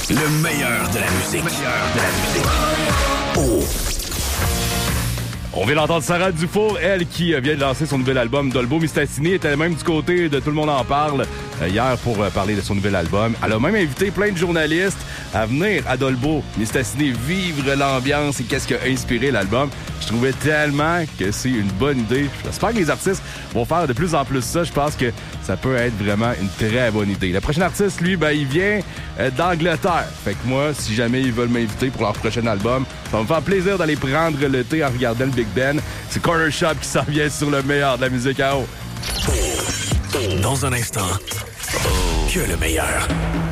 Le meilleur de la musique. Oh. On vient d'entendre Sarah Dufour, elle qui vient de lancer son nouvel album. Dolbo Mistassini était même du côté de Tout le monde en parle hier pour parler de son nouvel album. Elle a même invité plein de journalistes à venir à Dolbo Mistassini vivre l'ambiance et qu'est-ce qui a inspiré l'album. Je trouvais tellement que c'est une bonne idée. J'espère que les artistes vont faire de plus en plus ça. Je pense que ça peut être vraiment une très bonne idée. Le prochain artiste, lui, il vient d'Angleterre. Fait que moi, si jamais ils veulent m'inviter pour leur prochain album, ça va me faire plaisir d'aller prendre le thé en regardant le Big Ben. C'est Corner Shop qui s'en vient sur le meilleur de la musique à eau. Dans un instant, que le meilleur.